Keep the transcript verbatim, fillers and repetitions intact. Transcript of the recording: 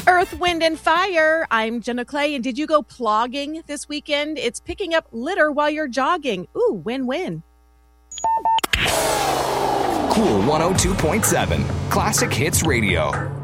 Earth, Wind, and Fire. I'm Jenna Clay, and did you go plogging this weekend? It's picking up litter while you're jogging. Ooh, win-win. Cool one oh two point seven, Classic Hits Radio.